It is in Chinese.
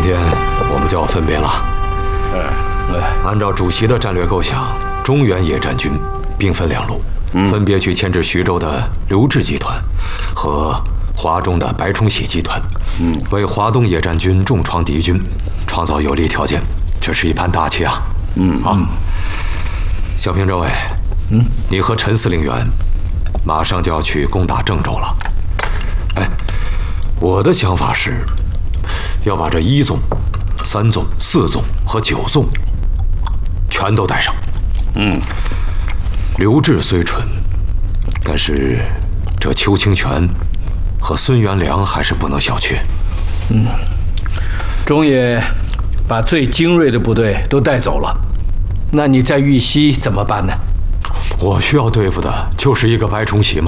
天我们就要分别了。按照主席的战略构想，中原野战军兵分两路，分别去牵制徐州的刘志集团和华中的白崇禧集团，为华东野战军重创敌军创造有利条件。这是一盘大棋啊！小平政委，你和陈司令员马上就要去攻打郑州了。哎，我的想法是，要把这1纵、3纵、4纵和9纵全都带上。刘志虽蠢，但是这邱清泉和孙元良还是不能小觑。 中野把最精锐的部队都带走了，那你在豫西怎么办呢？ 我需要对付的就是一个白崇禧嘛。